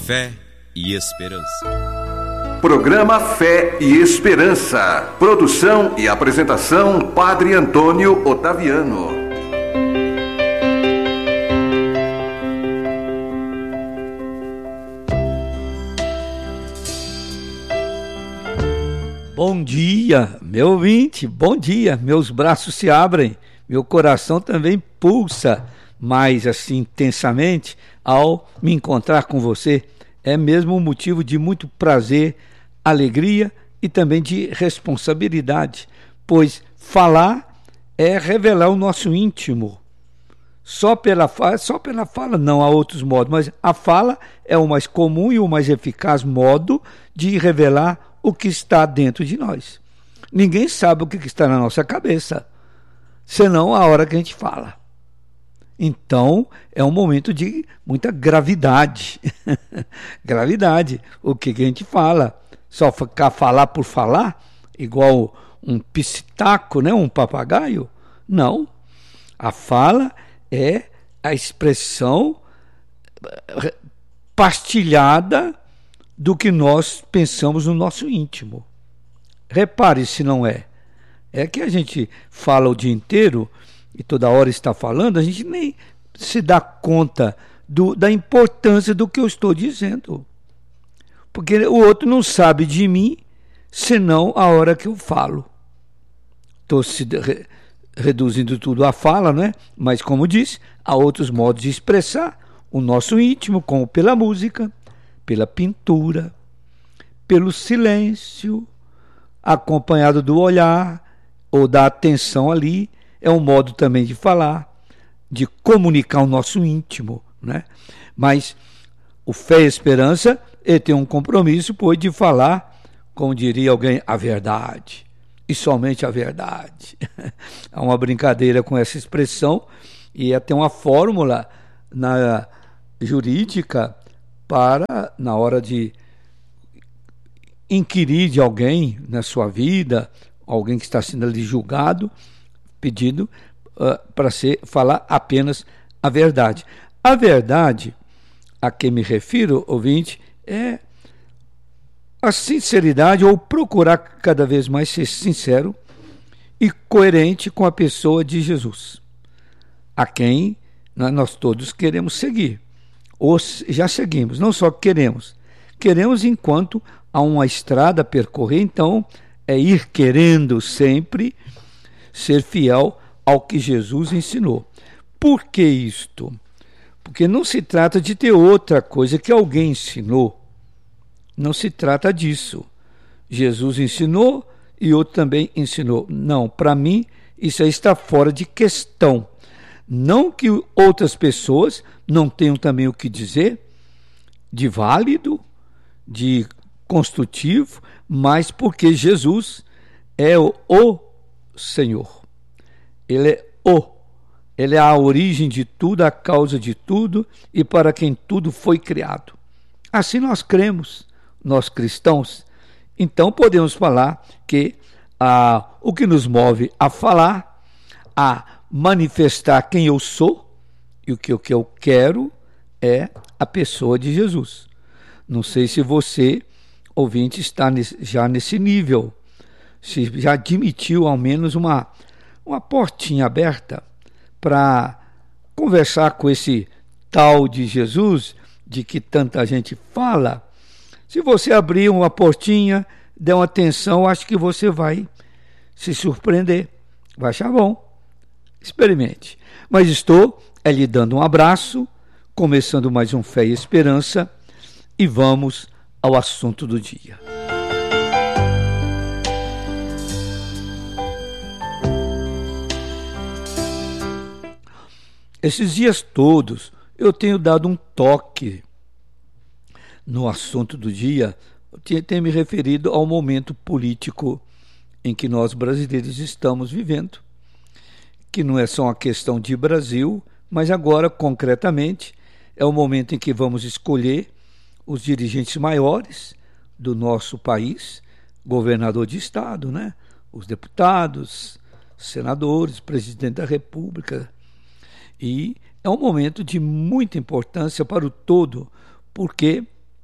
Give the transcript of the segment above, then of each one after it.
Fé e Esperança. Programa Fé e Esperança. Produção e apresentação, Padre Antônio Otaviano. Bom dia, meu ouvinte, bom dia. Meus braços se abrem, meu coração também pulsa mais assim intensamente ao me encontrar com você. É mesmo um motivo de muito prazer, alegria e também de responsabilidade, pois falar é revelar o nosso íntimo. Só pela fala não há outros modos, mas a fala é o mais comum e o mais eficaz modo de revelar o que está dentro de nós. Ninguém sabe o que está na nossa cabeça, senão a hora que a gente fala. Então, é um momento de muita gravidade. Gravidade. O que a gente fala? Só ficar falar por falar? Igual um psitaco, né? Um papagaio? Não. A fala é a expressão pastilhada do que nós pensamos no nosso íntimo. Repare se não é. É que a gente fala o dia inteiro e toda hora está falando, a gente nem se dá conta da importância do que eu estou dizendo. Porque o outro não sabe de mim, senão a hora que eu falo. Estou reduzindo tudo à fala, né? Mas, como disse, há outros modos de expressar o nosso íntimo, como pela música, pela pintura, pelo silêncio, acompanhado do olhar ou da atenção ali. É um modo também de falar, de comunicar o nosso íntimo, né? Mas o Fé e Esperança, ele tem um compromisso, pois, de falar, como diria alguém, a verdade, e somente a verdade. Há uma brincadeira com essa expressão, e até uma fórmula na jurídica para, na hora de inquirir de alguém na sua vida, alguém que está sendo ali julgado, pedido para falar apenas a verdade. A verdade a que me refiro, ouvinte, é a sinceridade, ou procurar cada vez mais ser sincero e coerente com a pessoa de Jesus, a quem nós todos queremos seguir, ou já seguimos. Não só queremos enquanto há uma estrada a percorrer, então é ir querendo sempre ser fiel ao que Jesus ensinou. Por que isto? Porque não se trata de ter outra coisa que alguém ensinou. Não se trata disso. Jesus ensinou e outro também ensinou. Não, para mim, isso aí está fora de questão. Não que outras pessoas não tenham também o que dizer, de válido, de construtivo, mas porque Jesus é o Senhor. Ele é a origem de tudo, a causa de tudo e para quem tudo foi criado. Assim nós cremos, nós cristãos. Então podemos falar que o que nos move a falar, a manifestar quem eu sou e o que eu quero é a pessoa de Jesus. Não sei se você, ouvinte, está já nesse nível, se já admitiu ao menos uma portinha aberta para conversar com esse tal de Jesus, de que tanta gente fala. Se você abrir uma portinha, der uma atenção, acho que você vai se surpreender, vai achar bom. Experimente. Mas estou lhe dando um abraço, começando mais um Fé e Esperança, e vamos ao assunto do dia. Esses dias todos eu tenho dado um toque no assunto do dia, tenho me referido ao momento político em que nós brasileiros estamos vivendo, que não é só uma questão de Brasil, mas agora, concretamente, é o momento em que vamos escolher os dirigentes maiores do nosso país, governador de estado, né? Os deputados, senadores, presidente da República. E é um momento de muita importância para o todo, porque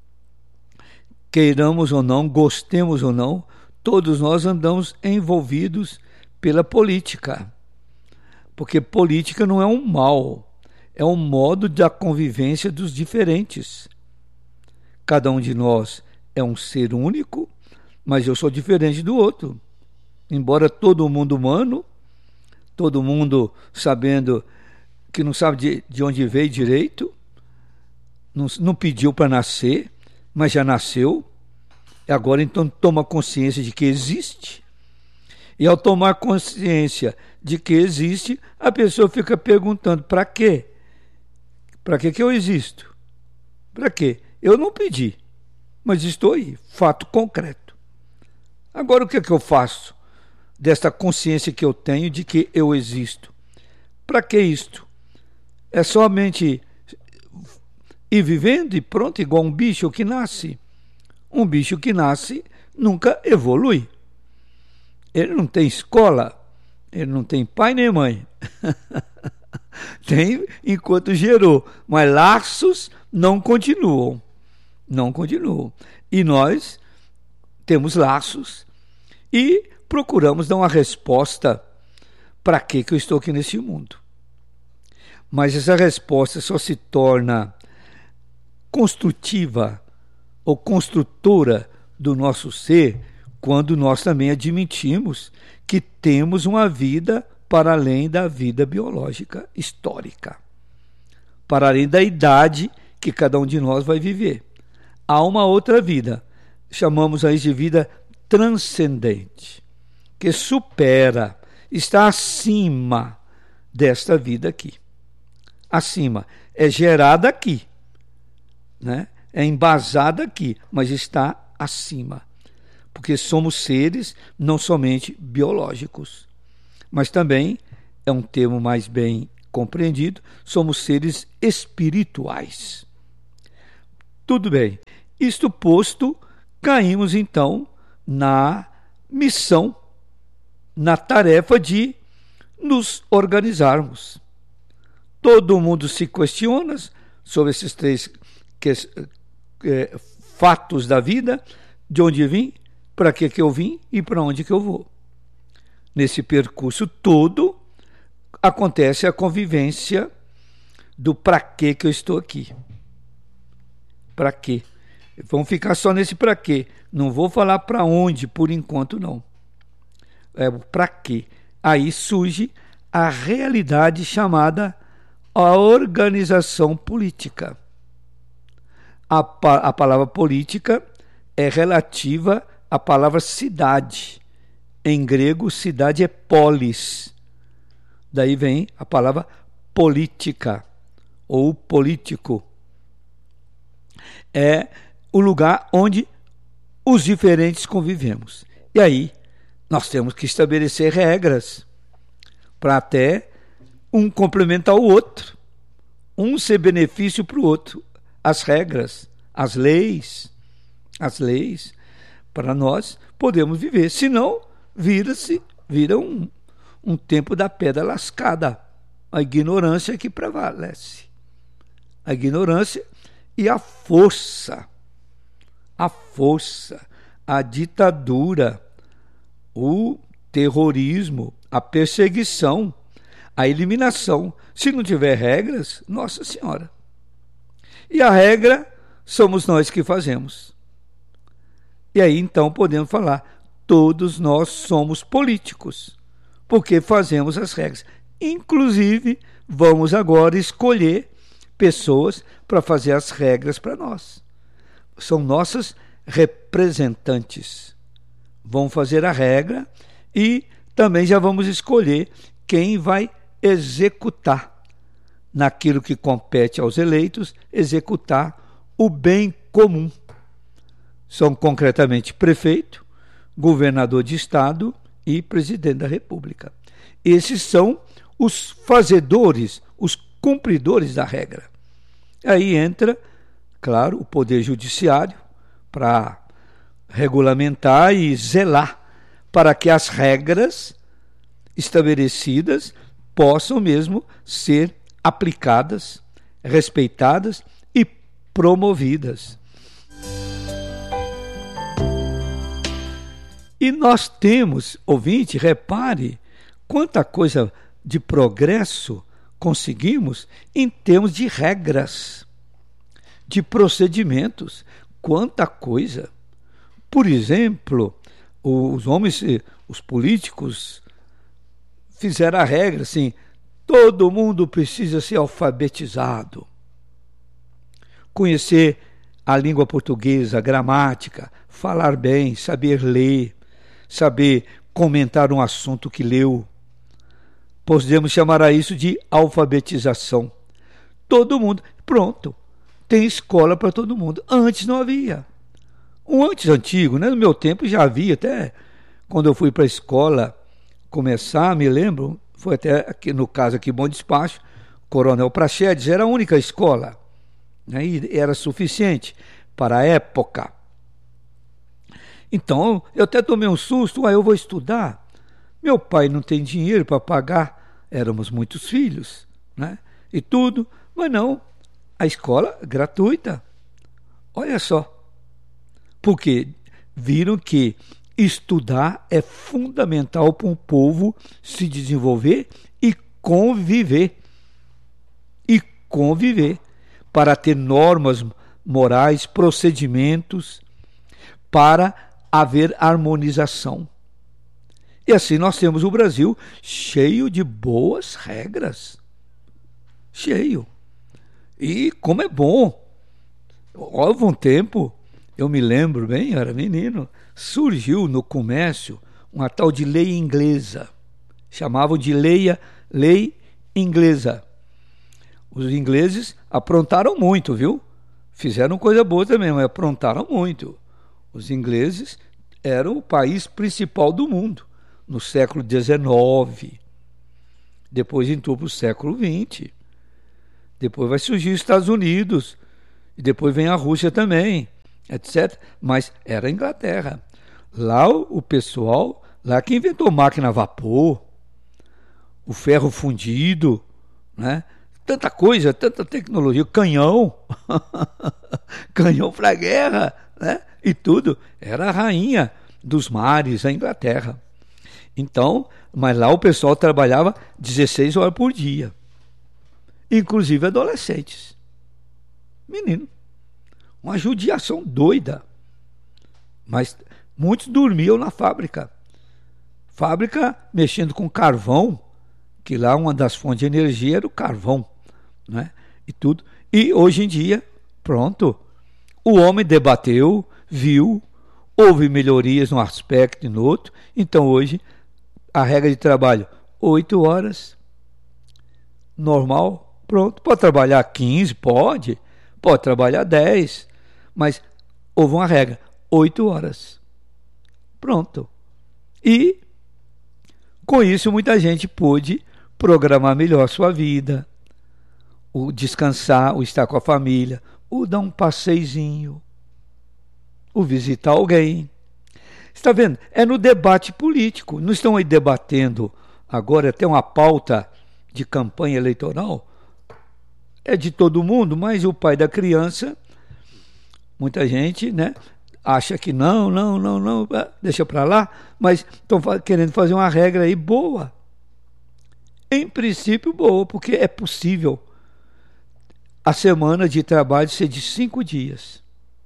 queiramos ou não, gostemos ou não, todos nós andamos envolvidos pela política. Porque política não é um mal, é um modo da convivência dos diferentes. Cada um de nós é um ser único, mas eu sou diferente do outro. Embora todo mundo humano, todo mundo sabendo que não sabe de onde veio direito, não pediu para nascer, mas já nasceu, e agora então toma consciência de que existe. E ao tomar consciência de que existe, a pessoa fica perguntando: para quê? Para que eu existo? Para quê? Eu não pedi, mas estou aí, fato concreto. Agora o que eu faço desta consciência que eu tenho de que eu existo? Para que isto? É somente ir vivendo e pronto, igual um bicho que nasce? Um bicho que nasce nunca evolui. Ele não tem escola, ele não tem pai nem mãe. Tem enquanto gerou, mas laços não continuam. Não continuam. E nós temos laços e procuramos dar uma resposta para que eu estou aqui nesse mundo. Mas essa resposta só se torna construtiva ou construtora do nosso ser quando nós também admitimos que temos uma vida para além da vida biológica histórica, para além da idade que cada um de nós vai viver. Há uma outra vida, chamamos aí de vida transcendente, que supera, está acima desta vida aqui. Acima, é gerada aqui, né? É embasada aqui, mas está acima. Porque somos seres não somente biológicos, mas também, é um termo mais bem compreendido, somos seres espirituais. Tudo bem. Isto posto, caímos então na missão, na tarefa de nos organizarmos. Todo mundo se questiona sobre esses três fatos da vida: de onde vim, para que eu vim e para onde que eu vou. Nesse percurso todo acontece a convivência do para que eu estou aqui. Para quê? Vamos ficar só nesse para quê. Não vou falar para onde por enquanto, não. É para quê. Aí surge a realidade chamada a organização política. A palavra política é relativa à palavra cidade. Em grego, cidade é polis. Daí vem a palavra política ou político. É o lugar onde os diferentes convivemos. E aí nós temos que estabelecer regras para até um complementar o outro, um ser benefício para o outro. As regras, as leis, para nós podemos viver. Senão, vira um tempo da pedra lascada. A ignorância que prevalece. A ignorância e a força, a ditadura, o terrorismo, a perseguição, a eliminação. Se não tiver regras, Nossa Senhora. E a regra somos nós que fazemos. E aí então podemos falar, todos nós somos políticos, porque fazemos as regras. Inclusive, vamos agora escolher pessoas para fazer as regras para nós. São nossas representantes. Vão fazer a regra e também já vamos escolher quem vai executar, naquilo que compete aos eleitos, executar o bem comum. São concretamente prefeito, governador de estado e presidente da República. Esses são os fazedores, os cumpridores da regra. Aí entra, claro, o Poder Judiciário para regulamentar e zelar para que as regras estabelecidas possam mesmo ser aplicadas, respeitadas e promovidas. E nós temos, ouvinte, repare, quanta coisa de progresso conseguimos em termos de regras, de procedimentos, quanta coisa. Por exemplo, os homens, os políticos fizeram a regra assim, todo mundo precisa ser alfabetizado, conhecer a língua portuguesa, a gramática, falar bem, saber ler, saber comentar um assunto que leu. Podemos chamar a isso de alfabetização. Todo mundo, pronto, tem escola para todo mundo. Antes não havia. O antes antigo, né? No meu tempo já havia, até quando eu fui para a escola começar, me lembro, foi até aqui, no caso aqui, Bom Despacho, Coronel Praxedes, era a única escola, né? E era suficiente para a época. Então, eu até tomei um susto, eu vou estudar. Meu pai não tem dinheiro para pagar, éramos muitos filhos, né? E tudo, mas não, a escola gratuita. Olha só, porque viram que estudar é fundamental para um povo se desenvolver e conviver. E conviver, para ter normas morais, procedimentos, para haver harmonização. E assim nós temos o Brasil cheio de boas regras. Cheio. E como é bom. Houve um tempo, eu me lembro bem, eu era menino, surgiu no comércio uma tal de lei inglesa. Chamavam de lei inglesa. Os ingleses aprontaram muito, viu? Fizeram coisa boa também, mas aprontaram muito. Os ingleses eram o país principal do mundo no século XIX. Depois entrou para o século XX. Depois vai surgir os Estados Unidos. E depois vem a Rússia também, etc. Mas era a Inglaterra. Lá o pessoal, lá que inventou máquina a vapor, o ferro fundido, né? Tanta coisa, tanta tecnologia, canhão, canhão para a guerra, né? E tudo. Era a rainha dos mares, a Inglaterra. Então, mas lá o pessoal trabalhava 16 horas por dia. Inclusive adolescentes. Menino. Uma judiação doida. Mas muitos dormiam na fábrica. Fábrica mexendo com carvão, que lá uma das fontes de energia era o carvão, né? E tudo. E hoje em dia, pronto, o homem debateu, viu, houve melhorias num aspecto e no outro. Então hoje, a regra de trabalho, 8 horas, normal, pronto. Pode trabalhar 15, pode trabalhar 10, mas houve uma regra, 8 horas. Pronto. E com isso muita gente pôde programar melhor a sua vida, o descansar, o estar com a família, o dar um passeizinho, o visitar alguém. Está vendo? É no debate político. Não estão aí debatendo agora até uma pauta de campanha eleitoral. É de todo mundo, mas o pai da criança, muita gente, né, acha que não, deixa para lá, mas estão querendo fazer uma regra aí boa. Em princípio, boa, porque é possível a semana de trabalho ser de 5 dias.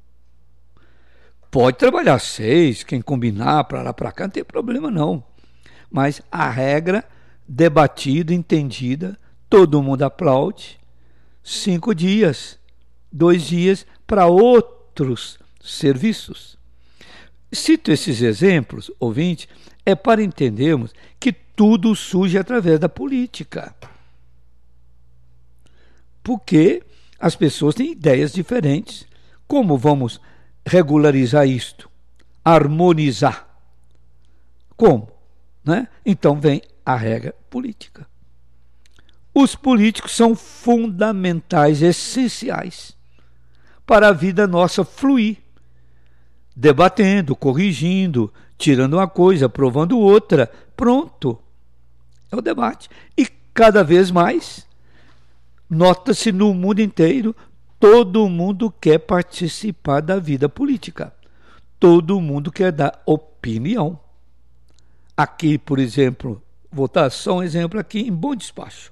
Pode trabalhar 6, quem combinar para lá para cá, não tem problema não. Mas a regra debatida, entendida, todo mundo aplaude. 5 dias, 2 dias para outros serviços. Cito esses exemplos, ouvinte, é para entendermos que tudo surge através da política. Porque as pessoas têm ideias diferentes. Como vamos regularizar isto? Harmonizar. Como? Né? Então vem a regra política. Os políticos são fundamentais, essenciais para a vida nossa fluir. Debatendo, corrigindo, tirando uma coisa, aprovando outra. Pronto. É o debate. E cada vez mais, nota-se no mundo inteiro, todo mundo quer participar da vida política. Todo mundo quer dar opinião. Aqui, por exemplo, vou dar só um exemplo aqui em Bom Despacho.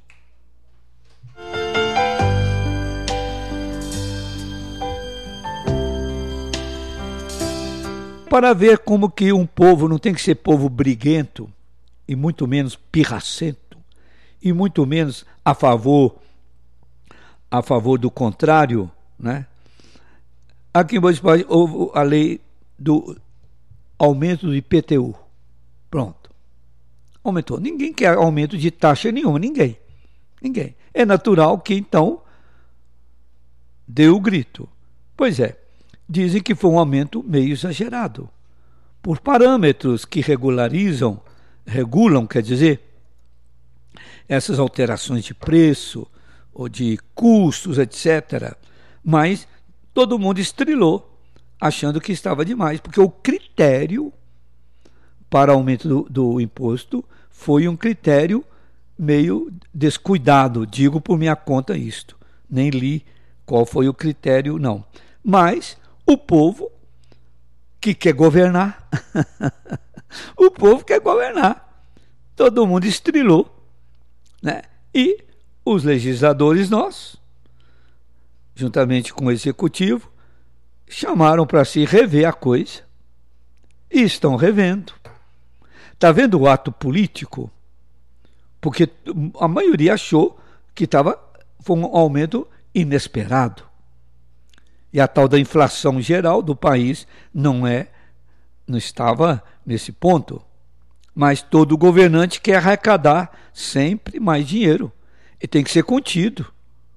Para ver como que um povo não tem que ser povo briguento, e muito menos pirracento, e muito menos a favor do contrário, né? Aqui em Bom Despacho houve a lei do aumento do IPTU. Pronto. Aumentou. Ninguém quer aumento de taxa nenhuma, ninguém. É natural que então deu o grito. Pois é, dizem que foi um aumento meio exagerado. Por parâmetros que regulam, quer dizer, essas alterações de preço ou de custos, etc. Mas todo mundo estrilou, achando que estava demais, porque o critério para aumento do imposto foi um critério meio descuidado, digo por minha conta isto. Nem li qual foi o critério, não. Mas o povo que quer governar, o povo quer governar. Todo mundo estrilou, né? E os legisladores nossos, juntamente com o executivo, chamaram para si rever a coisa. E estão revendo. Está vendo o ato político? Porque a maioria achou que foi um aumento inesperado. E a tal da inflação geral do país não estava nesse ponto. Mas todo governante quer arrecadar sempre mais dinheiro. E tem que ser contido.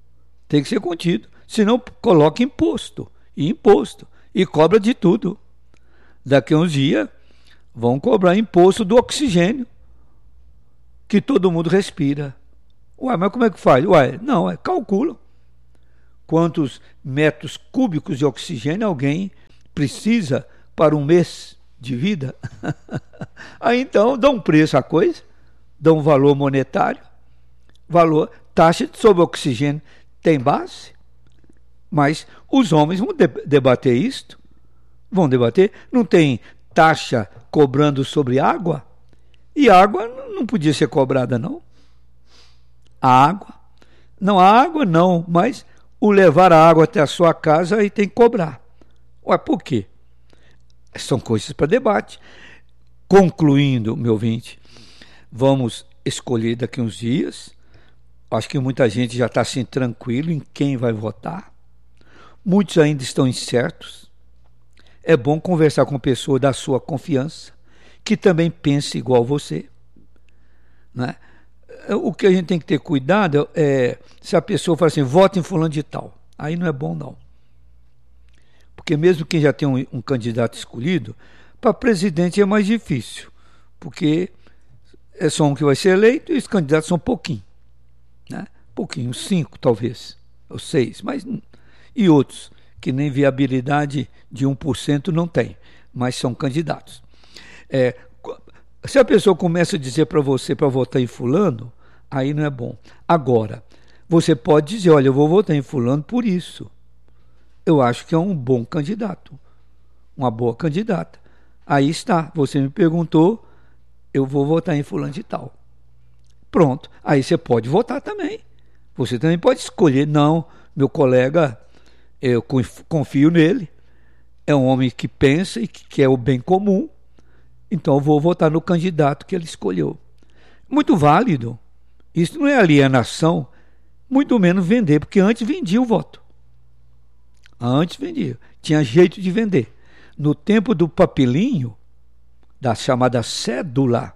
Senão coloca imposto. E cobra de tudo. Daqui a uns dias vão cobrar imposto do oxigênio que todo mundo respira. Ué, mas como é que faz? Calculam quantos metros cúbicos de oxigênio alguém precisa para um mês de vida. Aí então dão um preço à coisa, dão um valor monetário, taxa sobre oxigênio tem base, mas os homens vão debater isto, não tem taxa cobrando sobre água, e água não podia ser cobrada não. A água não, mas o levar a água até a sua casa aí tem que cobrar. Ué, por quê? São coisas para debate. Concluindo, meu ouvinte, vamos escolher daqui uns dias. Acho que muita gente já está assim tranquilo em quem vai votar. Muitos ainda estão incertos. É bom conversar com pessoa da sua confiança, que também pense igual você, né? O que a gente tem que ter cuidado é se a pessoa fala assim, vota em fulano de tal. Aí não é bom não. Porque mesmo quem já tem um candidato escolhido, para presidente é mais difícil, porque é só um que vai ser eleito e os candidatos são pouquinho, né? Pouquinho, 5 talvez, ou 6, mas e outros que nem viabilidade de 1% não tem, mas são candidatos. Se a pessoa começa a dizer para você para votar em fulano, aí não é bom. Agora, você pode dizer, olha, eu vou votar em fulano por isso. Eu acho que é um bom candidato, uma boa candidata. Aí está, você me perguntou, eu vou votar em fulano de tal. Pronto, aí você pode votar também. Você também pode escolher, não, meu colega, eu confio nele, é um homem que pensa e que quer o bem comum, então eu vou votar no candidato que ele escolheu. Muito válido. Isso não é alienação, muito menos vender, porque antes vendia o voto. Antes vendia, tinha jeito de vender. No tempo do papelinho, da chamada cédula,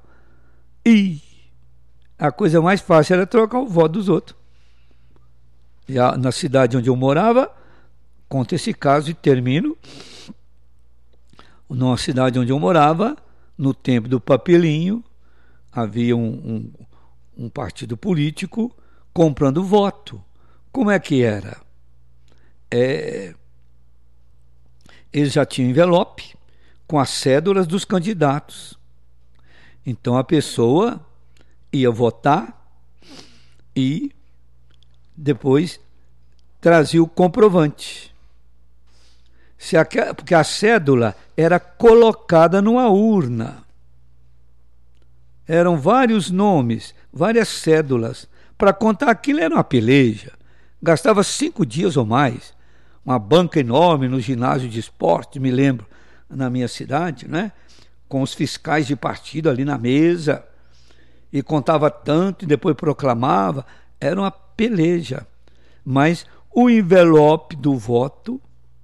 a coisa mais fácil era trocar o voto dos outros. Já na cidade onde eu morava, conta esse caso e termino. Na cidade onde eu morava, no tempo do papelinho, havia um partido político comprando voto. Como é que era? Eles já tinham envelope com as cédulas dos candidatos. Então a pessoa ia votar e depois trazia o comprovante. Porque a cédula era colocada numa urna. eram vários nomes, várias cédulas. Para contar aquilo era uma peleja. Gastava 5 dias ou mais. Uma banca enorme no ginásio de esporte, me lembro, na minha cidade, né? Com os fiscais de partido ali na mesa. E contava tanto e depois proclamava. Era uma peleja. Mas o envelope do voto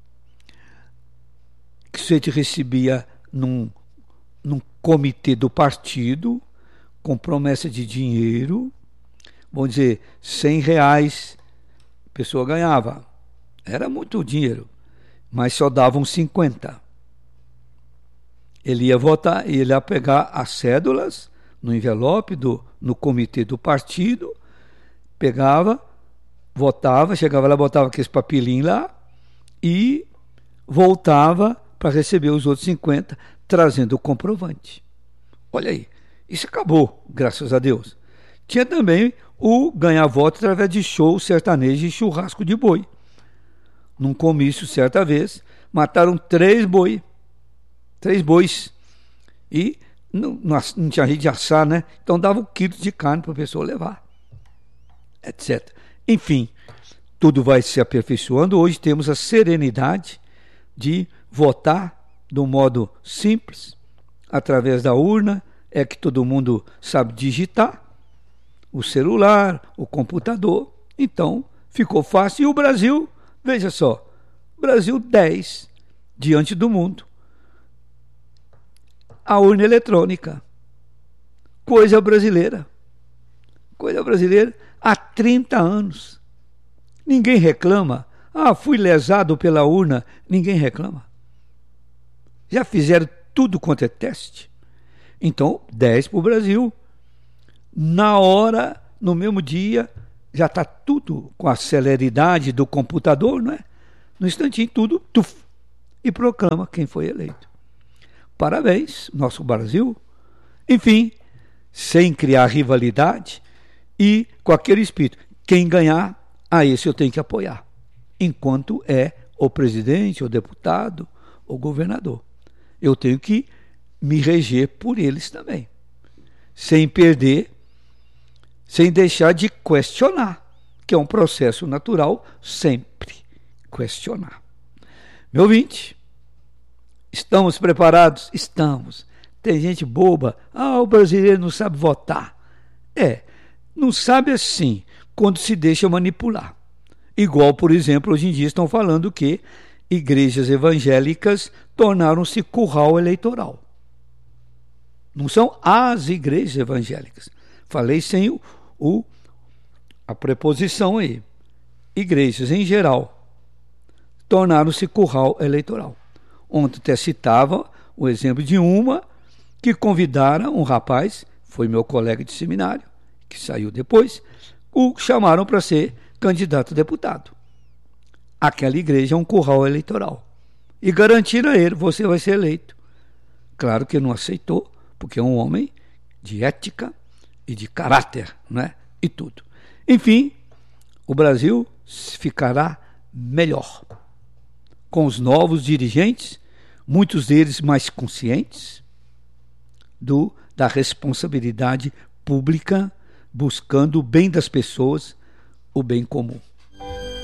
que você recebia num comitê do partido, com promessa de dinheiro, vamos dizer, R$100 a pessoa ganhava. Era muito dinheiro, mas só davam 50. Ele ia votar, ele ia pegar as cédulas no envelope, no comitê do partido, pegava, votava, chegava lá, botava aqueles papelinhos lá e voltava para receber os outros 50, trazendo o comprovante. Olha aí, isso acabou, graças a Deus. Tinha também o ganhar voto através de show sertanejo e churrasco de boi. Num comício, certa vez, mataram 3 bois. E não tinha jeito de assar, né? Então dava 1 quilo de carne para a pessoa levar, etc. Enfim, tudo vai se aperfeiçoando. Hoje temos a serenidade de votar de um modo simples, através da urna, é que todo mundo sabe digitar, o celular, o computador. Então, ficou fácil. E o Brasil, veja só, Brasil 10 diante do mundo. A urna eletrônica, coisa brasileira há 30 anos. Ninguém reclama. Fui lesado pela urna, ninguém reclama. Já fizeram tudo quanto é teste. Então, 10 para o Brasil. Na hora, no mesmo dia, já está tudo com a celeridade do computador, não é? No instantinho, tudo, e proclama quem foi eleito. Parabéns, nosso Brasil. Enfim, sem criar rivalidade e com aquele espírito. Quem ganhar, a esse eu tenho que apoiar. Enquanto é o presidente, o deputado, o governador. Eu tenho que me reger por eles também. Sem perder, sem deixar de questionar, que é um processo natural, sempre questionar. Meu ouvinte, estamos preparados? Estamos. Tem gente boba. O brasileiro não sabe votar. Não sabe assim, quando se deixa manipular. Igual, por exemplo, hoje em dia estão falando que igrejas evangélicas tornaram-se curral eleitoral. Não são as igrejas evangélicas. Falei sem a preposição aí. Igrejas em geral tornaram-se curral eleitoral. Ontem até citava o exemplo de uma que convidaram um rapaz, foi meu colega de seminário, que saiu depois, o chamaram para ser candidato a deputado. Aquela igreja é um curral eleitoral. E garantiram a ele, você vai ser eleito. Claro que ele não aceitou, porque é um homem de ética e de caráter, né? E tudo. Enfim, o Brasil ficará melhor. Com os novos dirigentes, muitos deles mais conscientes da responsabilidade pública, buscando o bem das pessoas, o bem comum.